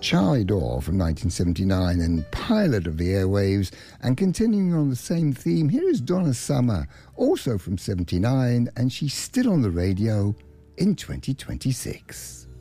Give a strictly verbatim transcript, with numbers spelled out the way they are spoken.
Charlie Dore from nineteen seventy-nine and pilot of the airwaves. And continuing on the same theme, here is Donna Summer, also from seventy-nine, and she's still on the radio in twenty twenty-six.